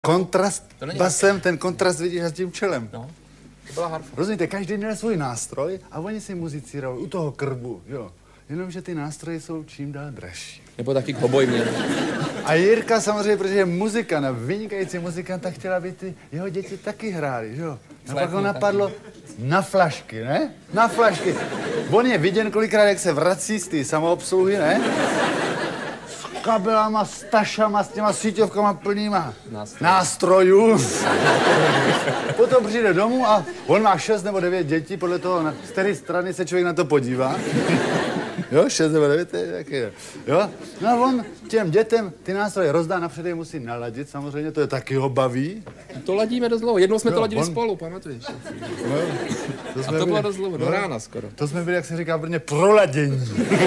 Kontrast basem, ten kontrast vidíš s tím čelem. No, to byla harfa. Rozumíte, každý měl svůj nástroj a oni si muzicírovali u toho krbu, jo. Jenomže ty nástroje jsou čím dál dražší. Nebo taky hoboj měl. A Jirka samozřejmě, protože je muzikant a vynikající muzikant, tak chtěla, aby ty jeho děti taky hráli, jo. A pak ho napadlo na flašky, ne? Na flašky. On je viděn kolikrát, jak se vrací z té samoobsluhy, ne? S kabelama, s tašama, s těma síťovkama plnýma nástrojů. Potom přijde domů a on má 6 nebo 9 dětí, podle toho, z které strany se člověk na to podívá. Jo, 6 nebo 9, taky je. Jo? No a on těm dětem ty nástroje rozdá, napřed je musí naladit, samozřejmě, to je taky ho baví. To ladíme dost dlouho, jednou jsme to ladili spolu, pamatuješ? No, a to bylo dost dlouho, do rána skoro. To jsme byli, jak se říká v Brně, proladění.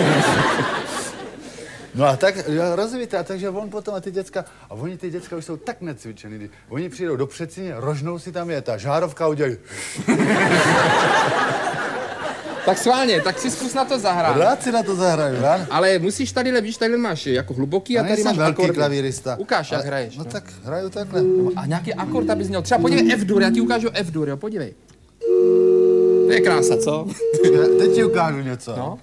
No a tak, rozumíte, a takže on potom a ty děcka, a oni ty děcka už jsou tak necvičený, oni přijdou do předsíně, rožnou si tam je ta žárovka, udělají. Tak schválně, tak si zkus na to zahrát. Rád si na to zahraju, ne? Ale musíš tady, víš, tady máš jako hluboký a tady máš velký akordy. klavírista. Ukáž, jak hraješ. No tak hraju takhle. A nějaký akord, abys měl. Třeba podívej F-dur, já ti ukážu F-dur, jo, podívej. To je krása, co? Teď ti ukážu něco. No.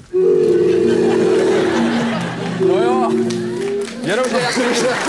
No jo. Jenomže jak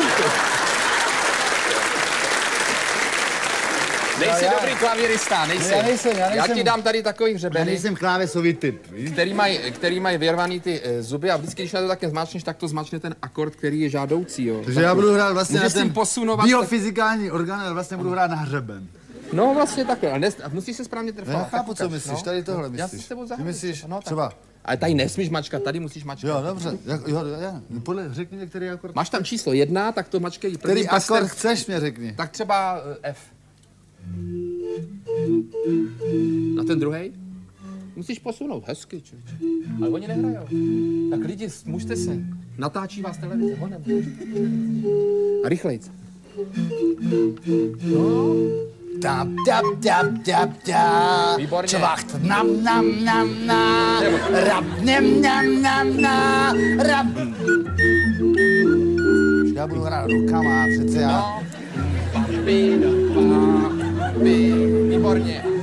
Nejsi dobrý klavírista, nejsi. Já nejsem. Já ti dám tady takový Já hřebeny, nejsem klávesový typ, víš? který mají vyrvaný ty zuby a vždycky, když na to také zmáčneš, tak to zmáčne ten akord, který je žádoucí, jo. Takže já budu hrát vlastně Můžeš na ten tím posunovat biofyzikální orgán, ale vlastně budu hrát na hřeben. No vlastně takhle, ale musíš se správně trefat. Já chápu, co myslíš, tady tohle myslíš. Já si s tebou Ty zahraju. myslíš No, tak. třeba... Ale tady nesmíš mačkat, tady musíš mačkat. Jo, dobře. Řekni mi, který akord. Máš tam číslo 1, tak to mačkej. Který akord chceš, mě řekni. Tak třeba F. Na ten druhý? Musíš posunout, hezky, člověče. Ale oni nehrajou. Tak lidi, mužte se. Natáčí vás televize, honem. A rychlejc. No. Tap, tap, tap, tap, tap. Výborně. Čvacht, nam, nam, nam, na. Rap, nem, nam, nam, na. Rap. Já budu hrát rukama, přece já. No. Papi, výborně.